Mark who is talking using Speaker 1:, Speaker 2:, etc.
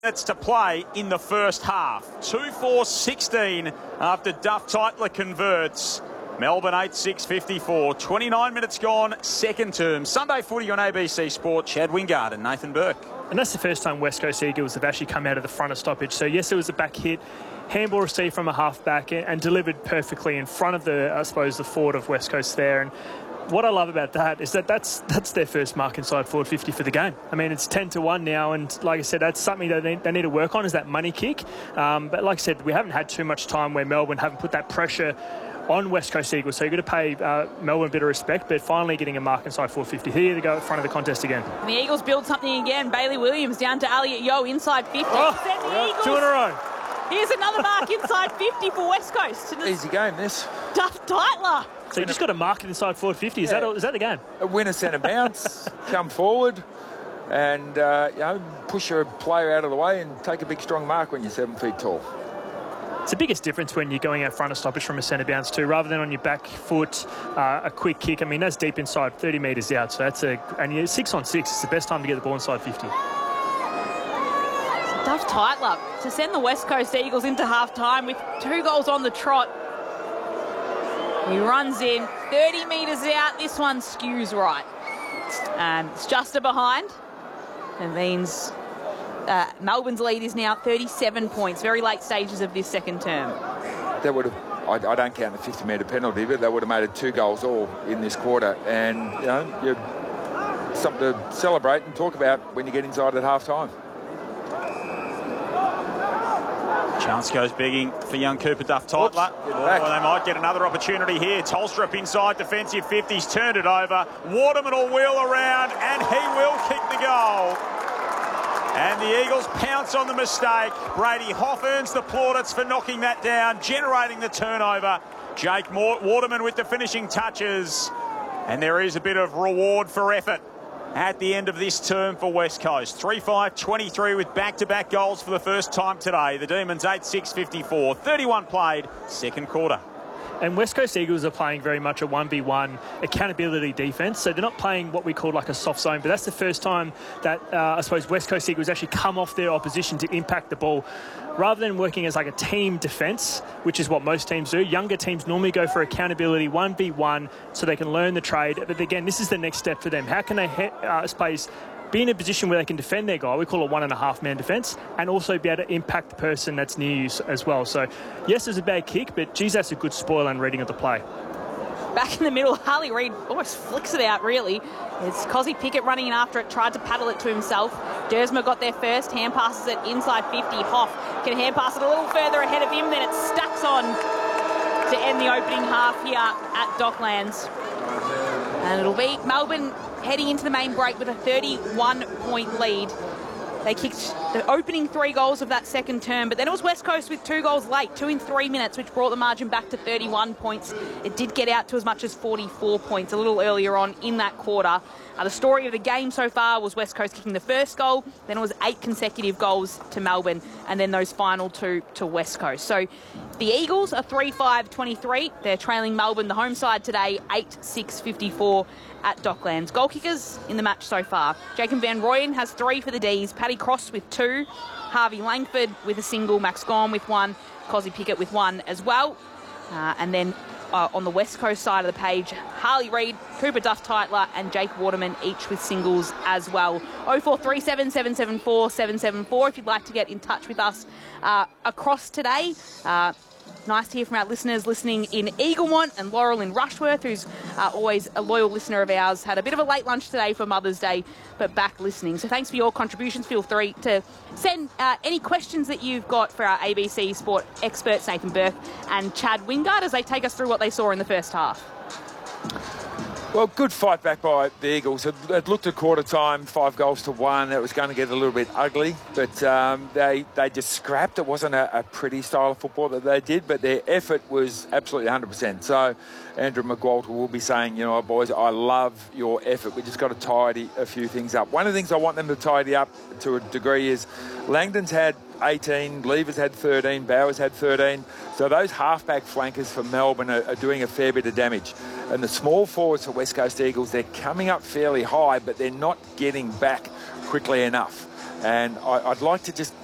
Speaker 1: Minutes to play in the first half. 2-4-16 after Duff Tytler converts. Melbourne 8-6-54. 29 minutes gone, second term. Sunday footy on ABC Sport. Chad Wingard and Nathan Burke.
Speaker 2: And that's the first time West Coast Eagles have actually come out of the front of stoppage. So, yes, it was a back hit. Handball received from a half-back and delivered perfectly in front of the forward of West Coast there. And what I love about that is that's their first mark inside forward 50 for the game. I mean, it's 10-1 now, and like I said, that's something that they need to work on, is that money kick. But like I said, we haven't had too much time where Melbourne haven't put that pressure on West Coast Eagles, so you've got to pay Melbourne a bit of respect, but finally getting a mark inside 450. Here they go at front of the contest again.
Speaker 3: And the Eagles build something again. Bailey Williams down to Elliot Yeo inside 50.
Speaker 2: Oh, 2 in a row.
Speaker 3: Here's another mark inside 50 for West Coast.
Speaker 4: Easy game, this.
Speaker 3: Duff Tytler.
Speaker 2: So you just got to mark it inside forward 50. Is that the game?
Speaker 4: A winner centre bounce, come forward, and push your player out of the way and take a big strong mark when you're 7 feet tall.
Speaker 2: It's the biggest difference when you're going out front of stoppage from a centre bounce too, rather than on your back foot, a quick kick. I mean, that's deep inside, 30 metres out. So and you're 6 on 6. It's the best time to get the ball inside 50.
Speaker 3: Duff Tytler to send the West Coast Eagles into half-time with 2 goals on the trot. He runs in, 30 metres out. This one skews right. And it's just a behind. It means Melbourne's lead is now 37 points, very late stages of this second term.
Speaker 4: That would have, I don't count the 50-metre penalty, but they would have made it 2 goals all in this quarter. And, you're something to celebrate and talk about when you get inside at half-time.
Speaker 1: Chance goes begging for young Cooper Duff Tytler. They might get another opportunity here. Tolstrup inside defensive 50s, turned it over. Waterman will wheel around, and he will kick the goal. And the Eagles pounce on the mistake. Brady Hoff earns the plaudits for knocking that down, generating the turnover. Jake Waterman with the finishing touches. And there is a bit of reward for effort at the end of this term for West Coast. 3-5-23 with back-to-back goals for the first time today. The Demons 8-6-54. 31 played, second quarter.
Speaker 2: And West Coast Eagles are playing very much a 1v1 accountability defence. So they're not playing what we call like a soft zone, but that's the first time that I suppose West Coast Eagles actually come off their opposition to impact the ball. Rather than working as like a team defence, which is what most teams do, younger teams normally go for accountability 1v1 so they can learn the trade. But again, this is the next step for them. How can they be in a position where they can defend their guy? We call it 1.5-man defence, and also be able to impact the person that's near you as well. So, yes, there's a bad kick, but geez, that's a good spoil and reading of the play.
Speaker 3: Back in the middle, Harley Reid almost flicks it out, really. It's Cozzy Pickett running in after it, tried to paddle it to himself. Dersma got there first, hand passes it inside 50. Hoff can hand pass it a little further ahead of him, then it stacks on to end the opening half here at Docklands. And it'll be Melbourne heading into the main break with a 31-point lead. They kicked the opening 3 goals of that second term, but then it was West Coast with 2 goals late, 2 in 3 minutes, which brought the margin back to 31 points. It did get out to as much as 44 points a little earlier on in that quarter. The story of the game so far was West Coast kicking the first goal, then it was 8 consecutive goals to Melbourne, and then those final 2 to West Coast. So the Eagles are 3-5-23. They're trailing Melbourne, the home side today, 8-6-54 at Docklands. Goal kickers in the match so far. Jacob Van Rooyen has 3 for the Ds. Paddy Cross with 2. Harvey Langford with a single. Max Gorn with 1. Cozzy Pickett with 1 as well. And then on the West Coast side of the page, Harley Reid, Cooper Duff Tytler and Jake Waterman each with singles as well. 0437 774 774 if you'd like to get in touch with us across today. Nice to hear from our listeners listening in Eaglemont, and Laurel in Rushworth, who's always a loyal listener of ours. Had a bit of a late lunch today for Mother's Day, but back listening. So thanks for your contributions. Feel free to send any questions that you've got for our ABC Sport experts, Nathan Burke and Chad Wingard, as they take us through what they saw in the first half.
Speaker 4: Well, good fight back by the Eagles. It looked at quarter time, 5-1. It was going to get a little bit ugly, but they just scrapped. It wasn't a pretty style of football that they did, but their effort was absolutely 100%. So Andrew McWalter will be saying, boys, I love your effort. We just got to tidy a few things up. One of the things I want them to tidy up to a degree is Langdon's had 18, Levers had 13, Bowers had 13. So those halfback flankers for Melbourne are doing a fair bit of damage. And the small forwards for West Coast Eagles, they're coming up fairly high, but they're not getting back quickly enough. And I'd like to just